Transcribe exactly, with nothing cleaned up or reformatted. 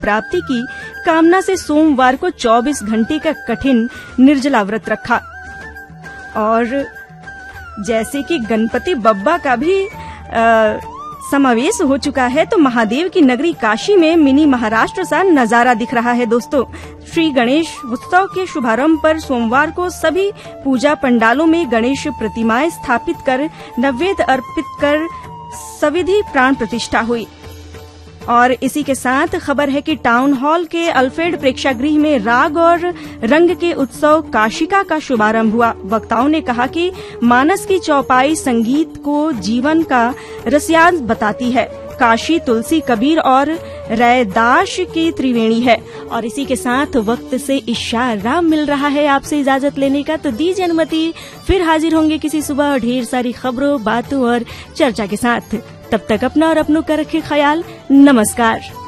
प्राप्ति की कामना से सोमवार को चौबीस घंटे का कठिन निर्जला व्रत रखा। और जैसे कि गणपति बप्पा का भी आ, समावेश हो चुका है, तो महादेव की नगरी काशी में मिनी महाराष्ट्र सा नजारा दिख रहा है। दोस्तों, श्री गणेश उत्सव के शुभारंभ पर सोमवार को सभी पूजा पंडालों में गणेश प्रतिमाएं स्थापित कर नैवेद्य अर्पित कर सविधि प्राण प्रतिष्ठा हुई। और इसी के साथ खबर है कि टाउन हॉल के अल्फ्रेड प्रेक्षागृह में राग और रंग के उत्सव काशिका का शुभारंभ हुआ। वक्ताओं ने कहा कि मानस की चौपाई संगीत को जीवन का रसयान बताती है। काशी तुलसी कबीर और रैदास की त्रिवेणी है। और इसी के साथ वक्त से इशारा मिल रहा है आपसे इजाजत लेने का, तो दीजिए अनुमति, फिर हाजिर होंगे किसी सुबह ढेर सारी खबरों, बातों और चर्चा के साथ। तब तक अपना और अपनों का रखें ख्याल। नमस्कार।